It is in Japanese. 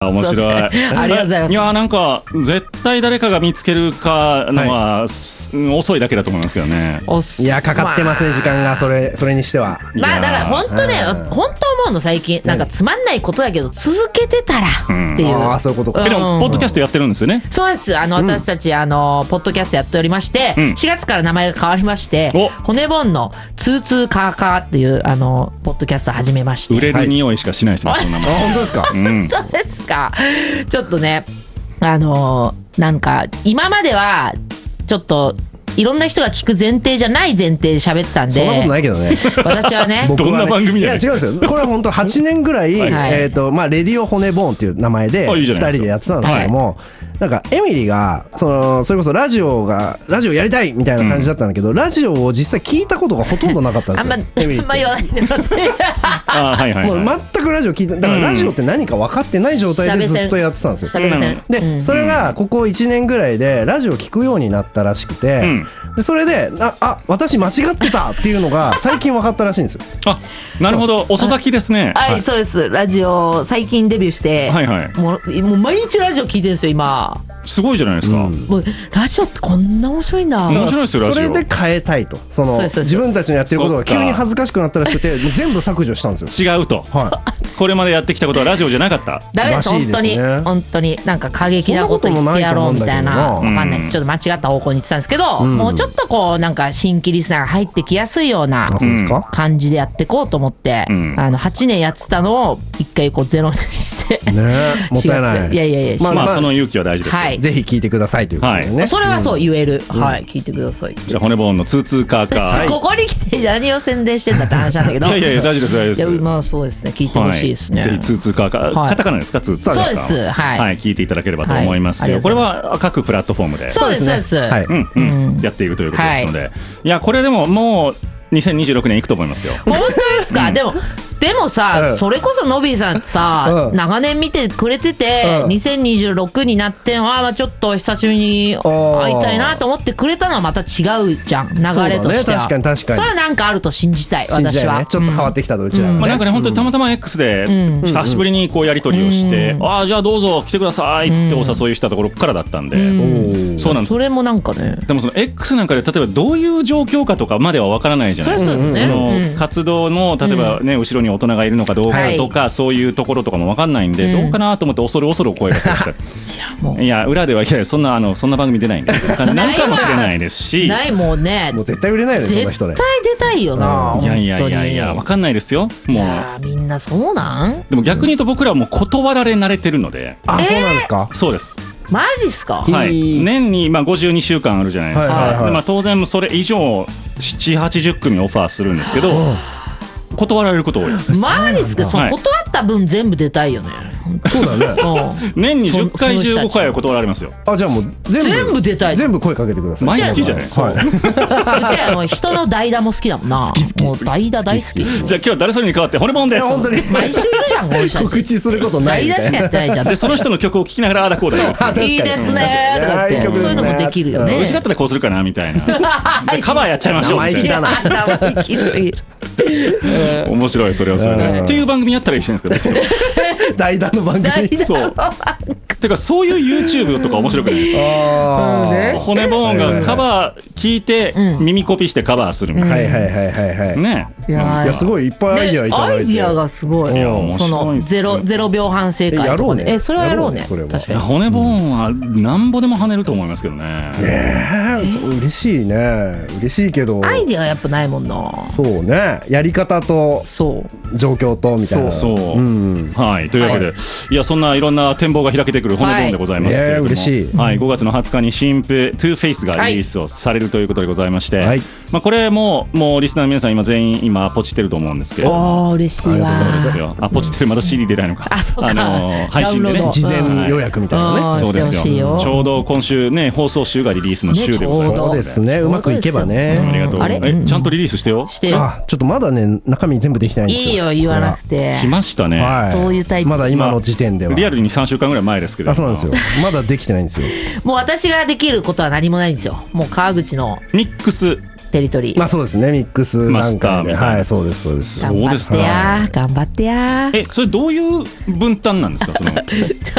面白い。 ありがとうございます。 いやなんか絶対誰かが見つけるかのは、遅いだけだと思いますけどね。 いやかかってますね時間がそれにしては。 まあだから本当ね、本当思うの最近なんかつまんないことだけど続けてたらっていう。 ああそういうことか。 でもポッドキャストやってるんですよね。 そうです。私たちポッドキャストやっておりまして、4月から名前が変わりまして、骨ボンのツーツーカーカーっていうポッドキャスト始めまして。 売れる匂いしかしないですね。そんなもん。 本当ですか。 本当ですか。ちょっとねなんか今まではちょっといろんな人が聞く前提じゃない前提で喋ってたんで。 そんなことないけどね。 私はねどんな番組いや違うんですよ。これは本当8年ぐらいまあレディオ骨ボーンっていう名前で2人でやってたんですけども、なんかエミリがそれこそラジオやりたいみたいな感じだったんだけど、ラジオを実際聞いたことがほとんどなかったんですよ。 あんま言わないでください。 もう全くラジオ聞いて、だからラジオって何か分かってない状態でずっとやってたんですよ。でそれがここ1年ぐらいでラジオ聞くようになったらしくて、でそれで私間違ってたっていうのが最近分かったらしいんですよ。 あ、なるほど、遅咲きですね。 はい、そうです。ラジオ最近デビューして、もう毎日ラジオ聞いてるんですよ今。 すごいじゃないですか。 もうラジオってこんな面白いんだ。 面白いですよラジオ。 それで変えたいと、自分たちのやってることが急に恥ずかしくなったらしくて全部削除したんですよ。 違うと。これまでやってきたことはラジオじゃなかった。 ダメです本当になんか過激なこと言ってやろうみたいな、わかんないです。ちょっと間違った方向に言ってたんですけど、もうちょっとこうなんか新規リスナーが入ってきやすいような感じでやっていこうと思って、8年やってたのを一回こうゼロにしてもったいない。 いやまあその勇気は大事ですよ。 ぜひ聞いてくださいということでね。 それはそう言える。聞いてください。 じゃあ骨ボーンのツーツーカーカー。 ここに来て何を宣伝してんだって話なんだけど。 いや大丈夫です大丈夫です。 まあそうですね、聞いてほしいですね。 ぜひツーツーカーカー、カタカナですか、ツーツーカーカー。 そうです。はい、 聞いていただければと思いますよ。これは各プラットフォームで。 そうですそうです。 やっているということですので、いやこれでももう2026年いくと思いますよ。 本当ですか。でもさ、それこそノビーさんさ、長年見てくれてて、2026になってちょっと久しぶりに会いたいなと思ってくれたのはまた違うじゃん、流れとしては。 確かにそれはなんかあると信じたい私は。 ちょっと変わってきたとうちら。 なんかね本当にたまたま X で久しぶりにこうやり取りをして、じゃあどうぞ来てくださいってお誘いしたところからだったんで。そうなんです。 それもなんかね。 でもその X なんかで例えばどういう状況かとかまでは分からないじゃないですか。その活動の例えばね後ろに大人がいるのかどうかとか、そういうところとかも分かんないんで、どうかなと思って恐る恐る声がけしていや裏ではいやそんな番組出ないんでなんかもしれないですし、 ないもんね。 もう絶対売れないですそんな人ね。 絶対出たいよな。 いや分かんないですよ。もうみんなそうなん。 でも逆に言うと僕らはもう断られ慣れてるので。 そうなんですか。 そうです。 マジっすか。 年に52週間あるじゃないですか。当然当然それ以上780組オファーするんですけど、断られること多いです。 マジっすか。断った分全部出たいよね。 そうだね。 年に10回15回は断られますよ。 じゃあもう全部出たい。 全部声かけてください。 毎月じゃないですか。 うちはもう人の代打も好きだもんな。 好き。 もう代打大好き。 じゃあ今日は誰それに代わって骨ボンです。 本当に毎週いるじゃんこの人たち。 告知することない。 代打しかやってないじゃん。 でその人の曲を聴きながらだこうだよ。 いいですねとかってそういうのもできるよね。 うちだったらこうするかなみたいな。じゃあカバーやっちゃいましょう。 生意気だな。 生意気すぎる。 面白いそれはそれで。っていう番組やったらいいじゃないですか。 代打の番組。 そう。てかそういう YouTube とか面白くないですか。骨ボーンがカバー聞いて耳コピしてカバーするみたいな。ね。 いやすごいいっぱいアイディアいただいて。 アイディアがすごい。その0秒反省会とかね。それはやろうね。確かに。 骨ボーンはなんぼでも跳ねると思いますけどね。 嬉しいね。嬉しいけど。 アイディアやっぱないもんな。 そうね。やり方と状況とみたいな。 そう。はい。というわけでいやそんないろんな展望が開けてくる骨ボーンでございますけれども、 嬉しい。 5月の20日に新譜 TwoFace がリリースをされるということでございまして、これもうリスナーの皆さん全員今ポチってると思うんですけど。 嬉しいわ。 そうですよ。ポチってるまだ CD 出ないのか。配信でね事前予約みたいなね。 そうですよ。ちょうど今週ね放送週がリリースの週でございます。 そうですね。うまくいけばね。 ありがとう。ちゃんとリリースしてよ。 してよ。 ちょっとまだね中身全部できてないんですよ。 いいよ言わなくて。 来ましたね。 そういうタイプ。 まだ今の時点では。 リアルに3週間ぐらい前ですけど。 そうなんですよ。まだできてないんですよ。 もう私ができることは何もないんですよ。もう川口のミックステリトリー。 まあそうですね、ミックスマスターみたいな。 はい、そうですそうです。 頑張ってや、頑張ってや。 それどういう分担なんですか、その。